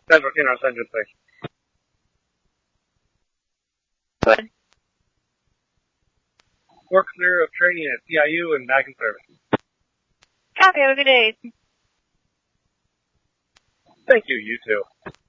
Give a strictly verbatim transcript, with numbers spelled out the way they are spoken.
Central, you know, Central Station. Good. We're clear of training at C I U and back in service. Copy. Have a good day. Thank you, you too.